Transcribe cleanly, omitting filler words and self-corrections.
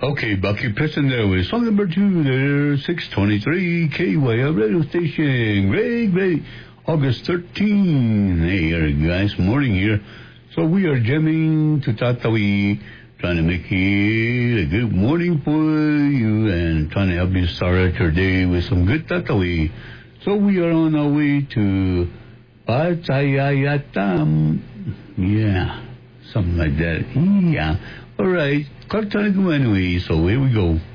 Okay, Bucky Preston there with song number 2 there, 623 KYL radio station. Great. August 13. Hey, guys, morning here. So we are jamming to Tatawi, trying to make it a good morning for you and trying to help you start your day with some good Tatawi. So we are on our way to Pachayayatam. Yeah, something like that. Yeah. All right. Anyway, so here we go.